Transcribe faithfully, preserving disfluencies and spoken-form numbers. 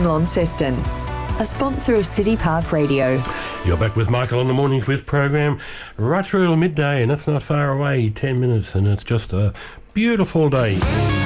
Launceston, a sponsor of City Park Radio. You're back with Michael on the Mornings With program, right through till midday, and that's not far away, ten minutes, and it's just a beautiful day.